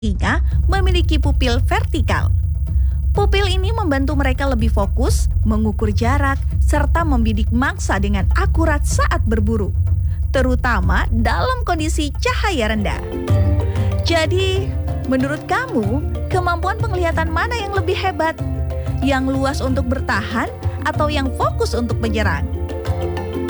singa memiliki pupil vertikal. Pupil ini membantu mereka lebih fokus, mengukur jarak, serta membidik mangsa dengan akurat saat berburu, terutama dalam kondisi cahaya rendah. Jadi, menurut kamu, kemampuan penglihatan mana yang lebih hebat? Yang luas untuk bertahan atau yang fokus untuk menyerang?